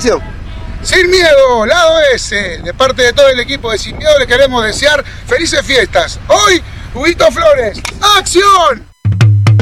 acción. Sin Miedo, lado S, de parte de todo el equipo de Sin Miedo le queremos desear felices fiestas. Hoy, Huguito Flores, ¡acción!